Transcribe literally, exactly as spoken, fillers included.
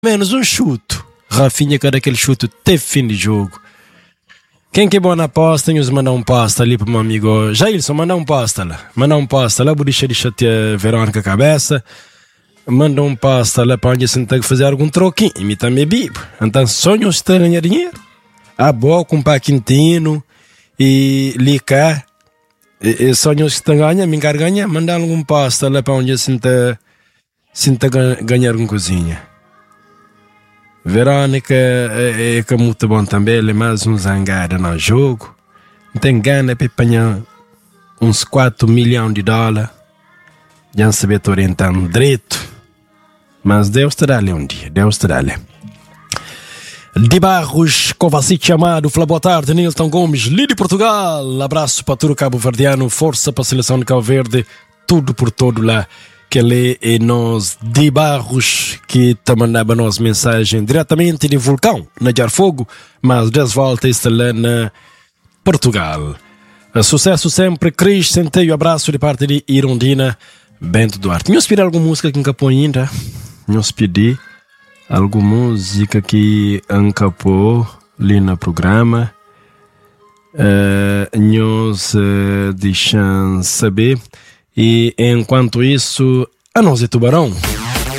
menos um chuto. Rafinha, cada aquele chuto teve fim de jogo. Quem que é bom na aposta, nos mandar um pasta ali pro meu amigo Jailson, manda um pasta lá. Manda um pasta lá, deixa de chatear Verônica cabeça. Manda um pasta lá para onde você tem que fazer algum troquinho. E me também bibo. Então, sonho de ganhar dinheiro. A boa com Paquintino e Lica. E, e sonho de ganhar, me ganhar, manda algum pasta lá para onde você tem que ganhar alguma coisinha. Verônica é, é, é muito bom também, ele é mais um zangada no jogo. Não tem gana para apanhar uns quatro milhões de dólares. Já não sabia te orientando direito. Mas Deus te dá-lhe um dia, Deus te dá-lhe. De Barros, Kovacic chamado, fala boa tarde, Nilton Gomes, Lídio Portugal. Abraço para todo o Cabo Verdeano, força para a seleção de Cabo Verde, tudo por todo lá. Que ele é nós de Barros, que te mandava a nossa mensagem diretamente de Vulcão, na Jarfogo, mas desvolta está lá na Portugal. Sucesso sempre, Cris, centeio abraço de parte de Irondina Bento Duarte. Nos pedir alguma música que encapou ainda? Nos pedir alguma música que encapou ali no programa? Uh, nos uh, deixam saber. E enquanto isso, a nós é Tubarão.